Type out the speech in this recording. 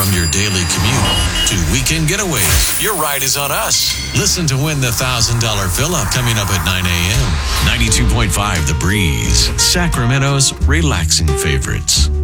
From your daily commute to weekend getaways, your ride is on us. Listen to win the $1,000 fill-up coming up at 9 a.m. 92.5 The Breeze, Sacramento's relaxing favorites.